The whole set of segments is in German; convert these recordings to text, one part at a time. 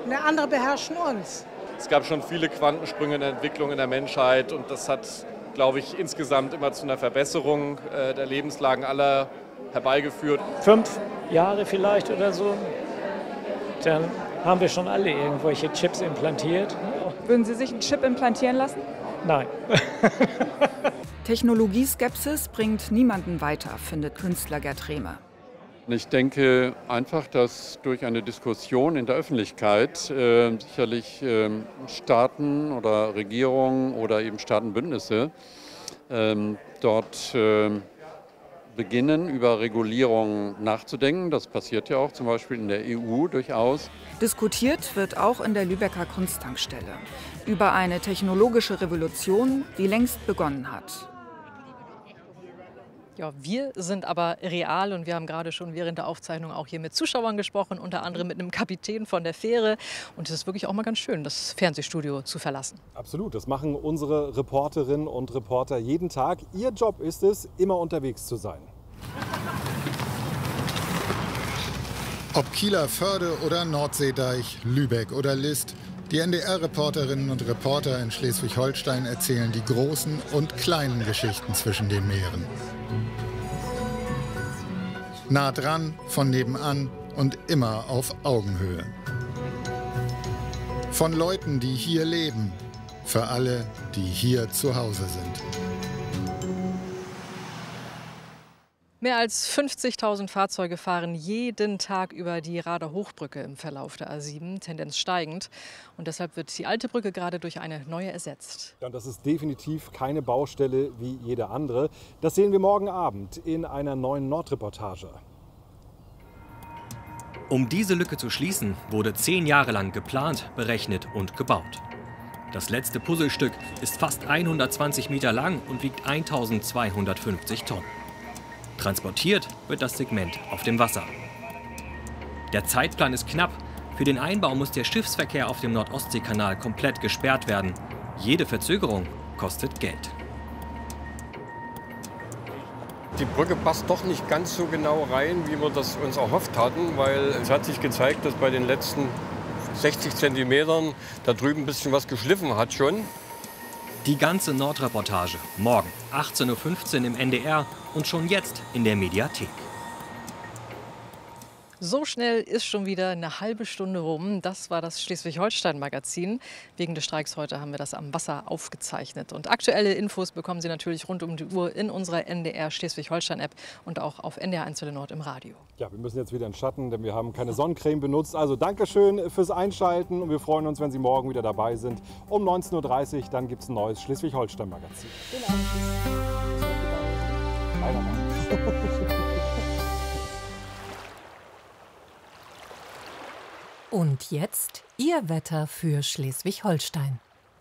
Eine andere beherrschen uns. Es gab schon viele Quantensprünge in der Entwicklung in der Menschheit und das hat, glaube ich, insgesamt immer zu einer Verbesserung der Lebenslagen aller herbeigeführt. 5 Jahre vielleicht oder so, dann haben wir schon alle irgendwelche Chips implantiert. Würden Sie sich einen Chip implantieren lassen? Nein. Technologieskepsis bringt niemanden weiter, findet Künstler Gerd Rehme. Ich denke einfach, dass durch eine Diskussion in der Öffentlichkeit sicherlich Staaten oder Regierungen oder eben Staatenbündnisse dort beginnen, über Regulierung nachzudenken. Das passiert ja auch zum Beispiel in der EU durchaus. Diskutiert wird auch in der Lübecker Kunsttankstelle über eine technologische Revolution, die längst begonnen hat. Ja, wir sind aber real und wir haben gerade schon während der Aufzeichnung auch hier mit Zuschauern gesprochen, unter anderem mit einem Kapitän von der Fähre. Und es ist wirklich auch mal ganz schön, das Fernsehstudio zu verlassen. Absolut, das machen unsere Reporterinnen und Reporter jeden Tag. Ihr Job ist es, immer unterwegs zu sein. Ob Kieler Förde oder Nordseedeich, Lübeck oder List, die NDR-Reporterinnen und Reporter in Schleswig-Holstein erzählen die großen und kleinen Geschichten zwischen den Meeren. Nah dran, von nebenan und immer auf Augenhöhe. Von Leuten, die hier leben, für alle, die hier zu Hause sind. Mehr als 50.000 Fahrzeuge fahren jeden Tag über die Rader Hochbrücke im Verlauf der A7, Tendenz steigend. Und deshalb wird die alte Brücke gerade durch eine neue ersetzt. Ja, und das ist definitiv keine Baustelle wie jede andere. Das sehen wir morgen Abend in einer neuen Nordreportage. Um diese Lücke zu schließen, wurde 10 Jahre lang geplant, berechnet und gebaut. Das letzte Puzzlestück ist fast 120 Meter lang und wiegt 1250 Tonnen. Transportiert wird das Segment auf dem Wasser. Der Zeitplan ist knapp. Für den Einbau muss der Schiffsverkehr auf dem Nord-Ostsee-Kanal komplett gesperrt werden. Jede Verzögerung kostet Geld. Die Brücke passt doch nicht ganz so genau rein, wie wir das uns erhofft hatten, weil es hat sich gezeigt, dass bei den letzten 60 Zentimetern da drüben ein bisschen was geschliffen hat schon. Die ganze Nordreportage morgen 18:15 Uhr im NDR und schon jetzt in der Mediathek. So schnell ist schon wieder eine halbe Stunde rum. Das war das Schleswig-Holstein-Magazin. Wegen des Streiks heute haben wir das am Wasser aufgezeichnet. Und aktuelle Infos bekommen Sie natürlich rund um die Uhr in unserer NDR Schleswig-Holstein-App und auch auf NDR1 Welle Nord im Radio. Ja, wir müssen jetzt wieder in den Schatten, denn wir haben keine Sonnencreme benutzt. Also Dankeschön fürs Einschalten und wir freuen uns, wenn Sie morgen wieder dabei sind. Um 19:30 Uhr, dann gibt es ein neues Schleswig-Holstein-Magazin. Und jetzt Ihr Wetter für Schleswig-Holstein.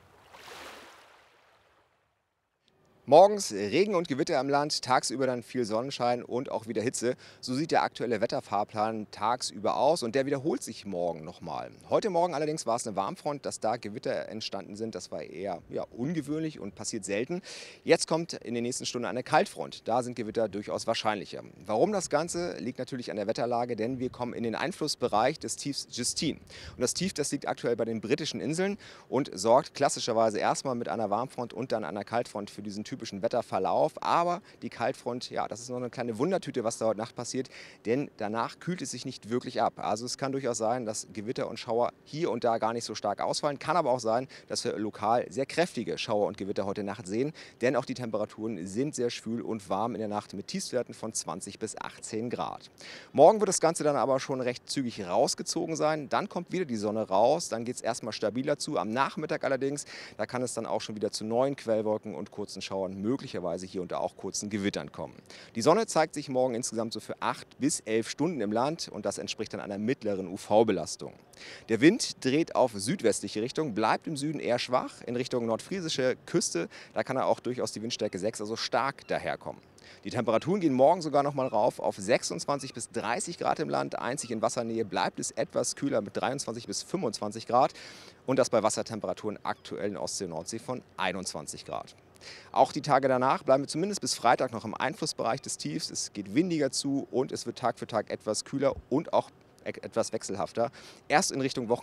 Morgens Regen und Gewitter im Land, tagsüber dann viel Sonnenschein und auch wieder Hitze. So sieht der aktuelle Wetterfahrplan tagsüber aus und der wiederholt sich morgen nochmal. Heute Morgen allerdings war es eine Warmfront, dass da Gewitter entstanden sind. Das war eher ungewöhnlich und passiert selten. Jetzt kommt in den nächsten Stunden eine Kaltfront. Da sind Gewitter durchaus wahrscheinlicher. Warum das Ganze, liegt natürlich an der Wetterlage, denn wir kommen in den Einflussbereich des Tiefs Justine. Und das Tief, das liegt aktuell bei den britischen Inseln und sorgt klassischerweise erstmal mit einer Warmfront und dann einer Kaltfront für diesen typischen Wetterverlauf. Aber die Kaltfront, ja, das ist noch eine kleine Wundertüte, was da heute Nacht passiert, denn danach kühlt es sich nicht wirklich ab. Also es kann durchaus sein, dass Gewitter und Schauer hier und da gar nicht so stark ausfallen. Kann aber auch sein, dass wir lokal sehr kräftige Schauer und Gewitter heute Nacht sehen, denn auch die Temperaturen sind sehr schwül und warm in der Nacht mit Tiefstwerten von 20 bis 18 Grad. Morgen wird das Ganze dann aber schon recht zügig rausgezogen sein. Dann kommt wieder die Sonne raus, dann geht es erstmal stabiler zu. Am Nachmittag allerdings, da kann es dann auch schon wieder zu neuen Quellwolken und kurzen Schauern, möglicherweise hier und da auch kurzen Gewittern kommen. Die Sonne zeigt sich morgen insgesamt so für 8 bis 11 Stunden im Land und das entspricht dann einer mittleren UV-Belastung. Der Wind dreht auf südwestliche Richtung, bleibt im Süden eher schwach. In Richtung nordfriesische Küste, da kann er auch durchaus die Windstärke 6, also stark daherkommen. Die Temperaturen gehen morgen sogar noch mal rauf auf 26 bis 30 Grad im Land. Einzig in Wassernähe bleibt es etwas kühler mit 23 bis 25 Grad und das bei Wassertemperaturen aktuell in Ostsee und Nordsee von 21 Grad. Auch die Tage danach bleiben wir zumindest bis Freitag noch im Einflussbereich des Tiefs. Es geht windiger zu und es wird Tag für Tag etwas kühler und auch etwas wechselhafter. Erst in Richtung Wochenende